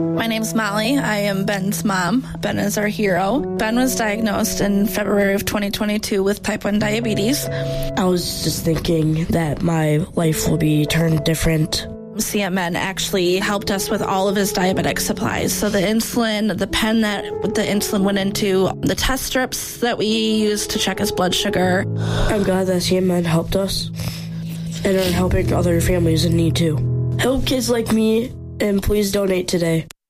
My name's Molly. I am Ben's mom. Ben is our hero. Ben was diagnosed in February of 2022 with type 1 diabetes. I was just thinking that my life will be turned different. CMN actually helped us with all of his diabetic supplies. So the insulin, the pen that the insulin went into, the test strips that we used to check his blood sugar. I'm glad that CMN helped us and are helping other families in need too. Help kids like me and please donate today.